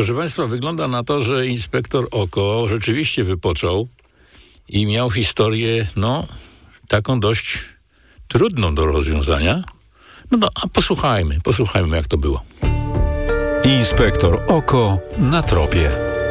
Proszę Państwa, wygląda na to, że inspektor Oko rzeczywiście wypoczął i miał historię, taką dość trudną do rozwiązania. A posłuchajmy, jak to było. Inspektor Oko na tropie.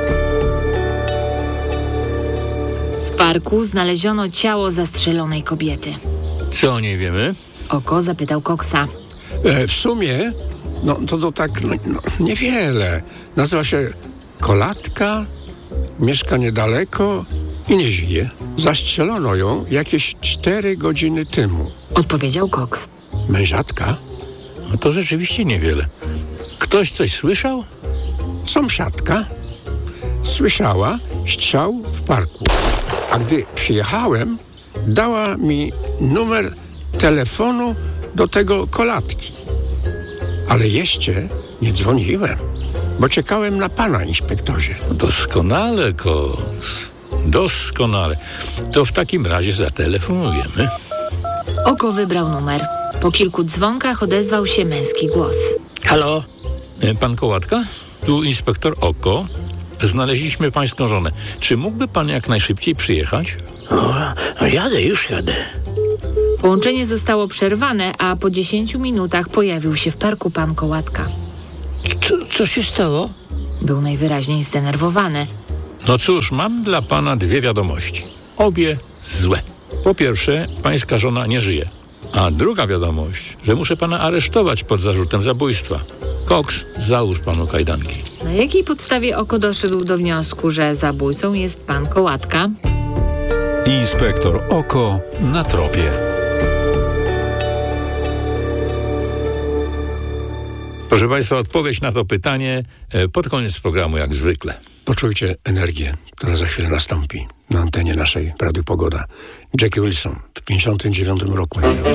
W parku znaleziono ciało zastrzelonej kobiety. Co o niej wiemy? Oko zapytał Koksa. W sumie, to tak niewiele. Nazywa się Kolatka, mieszka niedaleko i nie żyje. Zastrzelono ją jakieś 4 godziny temu. Odpowiedział Koks. Mężatka? No to rzeczywiście niewiele. Ktoś coś słyszał? Sąsiadka słyszała strzał w parku. A gdy przyjechałem, dała mi numer telefonu do tego Kolatki. Ale jeszcze nie dzwoniłem, bo czekałem na pana, inspektorze. Doskonale, Koks. Doskonale. To w takim razie zatelefonujemy. Oko wybrał numer. Po kilku dzwonkach odezwał się męski głos. Halo? Pan Kołatka? Tu inspektor Oko. Znaleźliśmy pańską żonę. Czy mógłby pan jak najszybciej przyjechać? Już jadę. Połączenie zostało przerwane, a po 10 minutach pojawił się w parku pan Kołatka. Co się stało? Był najwyraźniej zdenerwowany. No cóż, mam dla pana 2 wiadomości. Obie złe. Po pierwsze, pańska żona nie żyje. A druga wiadomość, że muszę pana aresztować pod zarzutem zabójstwa. Koks, załóż panu kajdanki. Na jakiej podstawie Oko doszedł do wniosku, że zabójcą jest pan Kołatka? Inspektor Oko na tropie. Proszę Państwa, odpowiedź na to pytanie pod koniec programu jak zwykle. Poczujcie energię, która za chwilę nastąpi na antenie naszej Radiu Pogoda. Jackie Wilson w 1959 roku.